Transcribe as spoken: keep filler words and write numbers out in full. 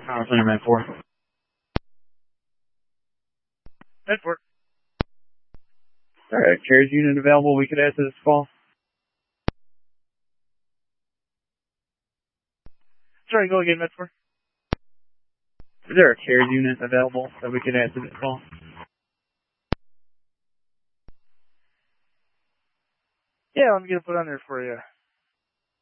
Power Center, Med four. Med four. Alright, CARES unit available we could add to this call? Sorry, go again, Med four. Is there a CARES unit available that we could add to this call? Yeah, let me get it put on there for you.